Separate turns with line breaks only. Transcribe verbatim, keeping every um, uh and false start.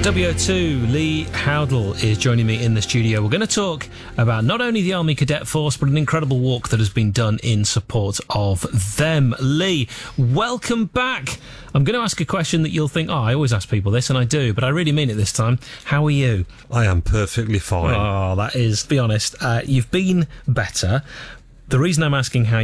W O two, Lee Howdle is joining me in the studio. We're going to talk about not only the Army Cadet Force, but an incredible walk that has been done in support of them. Lee, welcome back. I'm going to ask a question that you'll think, oh, I always ask people this, and I do, but I really mean it this time. How are you?
I am perfectly fine.
Oh, that is, be honest, uh, you've been better. The reason I'm asking how